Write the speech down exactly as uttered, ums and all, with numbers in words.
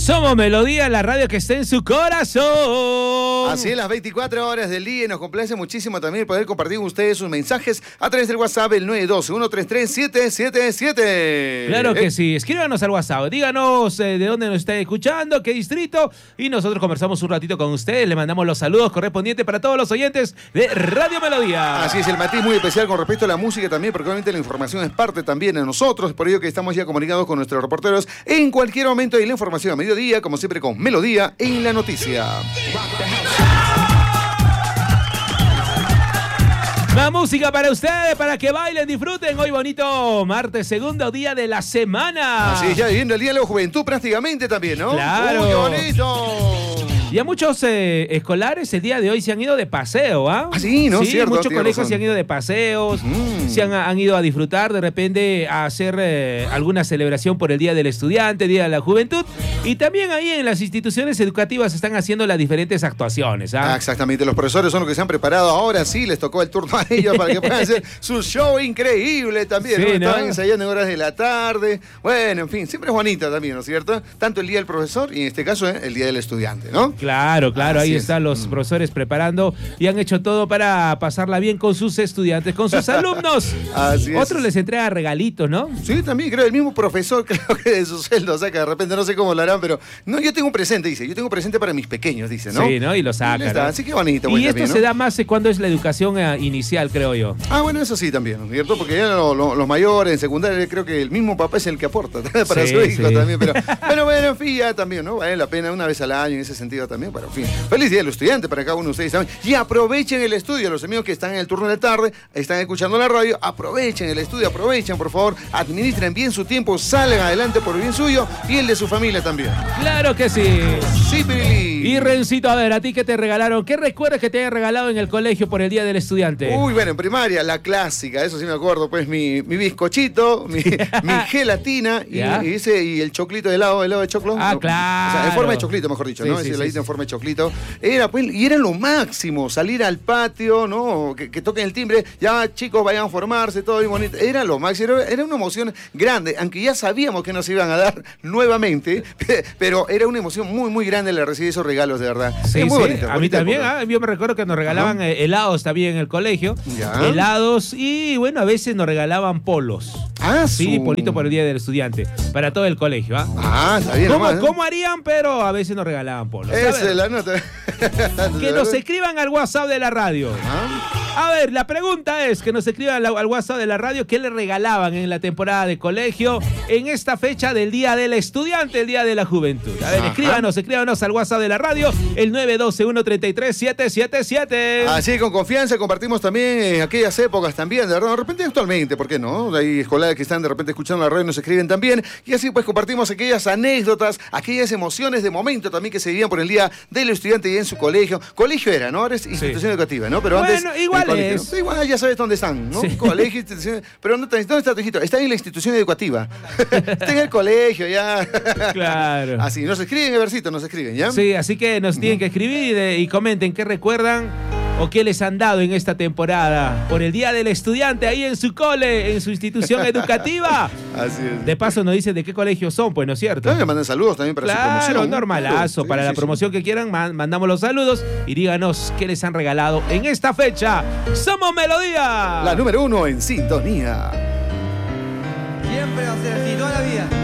Somos Melodía, la radio que está en su corazón. Así es, las veinticuatro horas del día, y nos complace muchísimo también poder compartir con ustedes sus mensajes a través del WhatsApp, el nueve uno dos, uno tres tres, siete siete siete. Claro que eh. sí, escríbanos al WhatsApp, díganos eh, de dónde nos está escuchando, qué distrito, y nosotros conversamos un ratito con ustedes, le mandamos los saludos correspondientes para todos los oyentes de Radio Melodía. Así es, el matiz muy especial con respecto a la música también, porque obviamente la información es parte también de nosotros, por ello que estamos ya comunicados con nuestros reporteros en cualquier momento, y la información a mediodía, como siempre con Melodía en la noticia. Más música para ustedes, para que bailen, disfruten. Hoy bonito martes, segundo día de la semana. Así es, ya viviendo el Día de la Juventud prácticamente también, ¿no? Claro. ¡Uy, qué bonito! Y a muchos eh, escolares el día de hoy se han ido de paseo, ¿ah? Ah, sí, ¿no? Sí, Cierto, muchos tiene colegios razón. se han ido de paseos, Mm. se han, han ido a disfrutar, de repente a hacer eh, alguna celebración por el Día del Estudiante, Día de la Juventud. Y también ahí en las instituciones educativas se están haciendo las diferentes actuaciones, ¿ah? Ah, exactamente, los profesores son los que se han preparado ahora, sí, les tocó el turno a ellos para que puedan hacer su show increíble también, Sí, ¿no? ¿no? Estaban ensayando en horas de la tarde, bueno, en fin, siempre es bonita también, ¿no es cierto? Tanto el Día del Profesor y en este caso eh, el Día del Estudiante, ¿no? Claro, claro, Así ahí es. están los Mm. profesores preparando y han hecho todo para pasarla bien con sus estudiantes, con sus alumnos. Así es. Otros les entrega regalitos, ¿no? Sí, también creo, el mismo profesor creo que de su sueldo, o sea que de repente no sé cómo lo harán, pero no, yo tengo un presente, dice, yo tengo un presente para mis pequeños, dice, ¿no? Sí, ¿no? Y lo Y sacan. les dan, ¿no? así que bonito. Y pues, esto también, ¿no? se da más eh, cuando es la educación eh, inicial, creo yo. Ah, bueno, eso sí también, ¿no es cierto? Porque ya lo- lo- los mayores, en secundaria, creo que el mismo papá es el que aporta para Sí, su hijo sí. también. Pero bueno, bueno, en fin, ya también, ¿no? Vale la pena una vez al año en ese sentido también, pero en fin. Feliz día del estudiante para cada uno de ustedes también. Y aprovechen el estudio, los amigos que están en el turno de la tarde, están escuchando la radio, aprovechen el estudio, aprovechen, por favor, administren bien su tiempo, salgan adelante por el bien suyo y el de su familia también. Claro que sí. Sí, Pirili. Y Rencito, a ver, ¿a ti qué te regalaron? ¿Qué recuerdas que te hayan regalado en el colegio por el Día del Estudiante? Uy, bueno, en primaria, la clásica, eso sí me acuerdo, pues mi, mi bizcochito, mi, mi gelatina y, ¿Ya? y ese y el choclito de helado, helado de choclo. Ah, ¿no? claro. O sea, en forma de choclito, mejor dicho, Sí, ¿no? sí, ese sí, heladito sí. en forma de choclito. Era, pues, y era lo máximo, salir al patio, ¿no? Que, que toquen el timbre, ya chicos vayan a formarse, todo bien bonito. Era lo máximo, era, era una emoción grande, aunque ya sabíamos que nos iban a dar nuevamente, pero era una emoción muy, muy grande el recibir esos regalos, de verdad. Sí, Es muy sí, bonito, a mí bonita también, época. ¿ah? Yo me recuerdo que nos regalaban eh, helados también en el colegio. Ya. Helados y, bueno, a veces nos regalaban polos. Ah, Sí, su- polito por el Día del Estudiante, para todo el colegio, ¿ah? Ah, está bien. ¿Cómo, nomás, ¿eh? cómo harían? Pero a veces nos regalaban polos. A Esa ver, es la nota. que nos escriban al WhatsApp de la radio. Ah, A ver, la pregunta es que nos escriban al, al WhatsApp de la radio qué le regalaban en la temporada de colegio en esta fecha del Día del Estudiante, el Día de la Juventud. A ver, Ajá. escríbanos, escríbanos al WhatsApp de la radio, el nueve uno dos, uno tres tres, siete siete siete. Así, con confianza, compartimos también eh, aquellas épocas también, de verdad, de repente actualmente, ¿por qué no? Hay escolares que están de repente escuchando la radio y nos escriben también, y así pues compartimos aquellas anécdotas, aquellas emociones de momento también que se vivían por el Día del Estudiante y en su colegio. Colegio era, ¿no? Ahora es institución educativa, ¿no? Pero Bueno, antes... igual el colegio, es. ¿no? Igual ya sabes dónde están, ¿no? Sí. Colegio, institución... Pero ¿dónde está, dónde está tu hijito? Está en la institución educativa. Está en el colegio, ya. Claro. Así, nos escriben, Eversito, nos escriben, ¿ya? Sí, así que nos tienen que escribir y, de- y comenten qué recuerdan o qué les han dado en esta temporada por el Día del Estudiante ahí en su cole, en su institución educativa. Así es. De paso nos dicen de qué colegio son, pues, ¿no es cierto? También me mandan saludos también para su Claro, promoción. normalazo. Sí, para sí, la sí. promoción que quieran, man- mandamos los saludos y díganos qué les han regalado en esta fecha. ¡Somos Melodía! La número uno en sintonía. Siempre va a ser así, toda la vida.